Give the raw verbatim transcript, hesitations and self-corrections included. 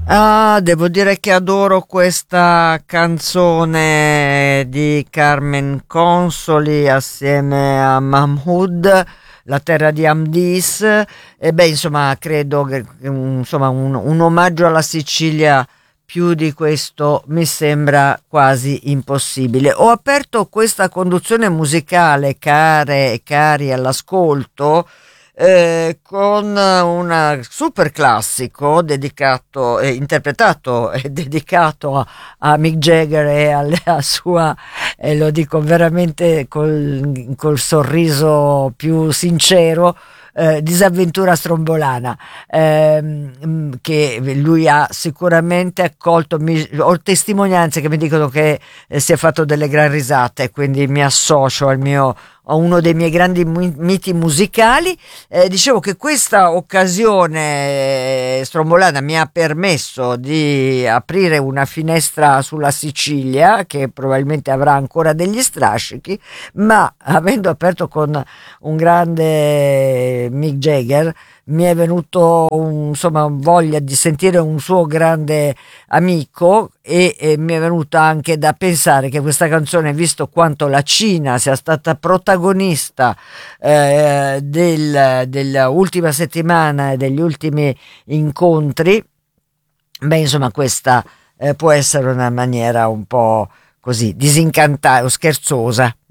Ah, devo dire che adoro questa canzone di Carmen Consoli assieme a Mahmood, La terra di Amdis. E beh, insomma, credo che che un, insomma, un, un omaggio alla Sicilia più di questo mi sembra quasi impossibile. Ho aperto questa conduzione musicale, care e cari all'ascolto, eh, con un super classico dedicato, eh, interpretato e dedicato a, a Mick Jagger e alla sua, e lo dico veramente col, col sorriso più sincero, eh, disavventura strombolana, ehm, che lui ha sicuramente accolto. Mi, ho testimonianze che mi dicono che eh, si è fatto delle gran risate, quindi mi associo al mio a uno dei miei grandi mi- miti musicali. Eh, dicevo che questa occasione eh, strombolana mi ha permesso di aprire una finestra sulla Sicilia, che probabilmente avrà ancora degli strascichi, ma avendo aperto con un grande Mick Jagger, mi è venuto un- insomma voglia di sentire un suo grande amico, e, e mi è venuta anche da pensare che questa canzone, visto quanto la Cina sia stata protagonista eh, del, dell'ultima settimana e degli ultimi incontri, beh, insomma, questa eh, può essere una maniera un po' così disincantata o scherzosa